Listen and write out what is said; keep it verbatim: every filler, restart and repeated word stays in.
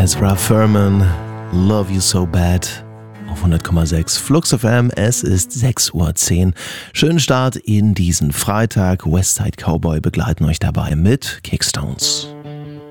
Ezra Furman, Love You So Bad auf hundert Komma sechs Flux F M. Es ist sechs Uhr zehn. Schönen Start in diesen Freitag. Westside Cowboy begleiten euch dabei mit Kickstones.